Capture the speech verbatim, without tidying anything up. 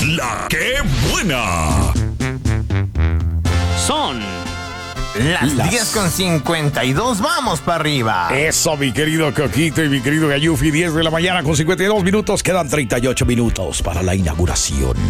La que buena. Son Las, Las- diez con cincuenta y dos, vamos para arriba. Eso, mi querido Coquito y mi querido Gayufi, diez de la mañana con cincuenta y dos minutos. Quedan treinta y ocho minutos para la inauguración